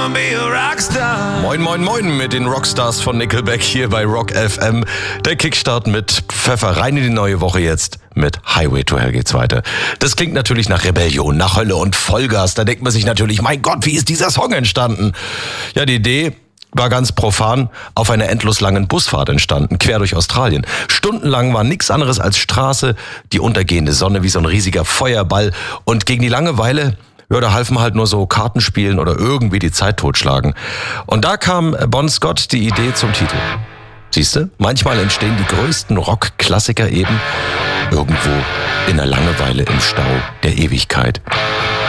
wanna be a rockstar. Moin, moin, moin mit den Rockstars von Nickelback hier bei Rock FM. Der Kickstart mit Pfeffer rein in die neue Woche jetzt mit Highway to Hell geht's weiter. Das klingt natürlich nach Rebellion, nach Hölle und Vollgas. Da denkt man sich natürlich, mein Gott, wie ist dieser Song entstanden? Ja, die Idee war ganz profan auf einer endlos langen Busfahrt entstanden, quer durch Australien. Stundenlang war nichts anderes als Straße, die untergehende Sonne wie so ein riesiger Feuerball. Und gegen die Langeweile, ja, da halfen halt nur so Kartenspielen oder irgendwie die Zeit totschlagen. Und da kam Bon Scott die Idee zum Titel. Siehste, manchmal entstehen die größten Rock-Klassiker eben irgendwo in der Langeweile im Stau der Ewigkeit.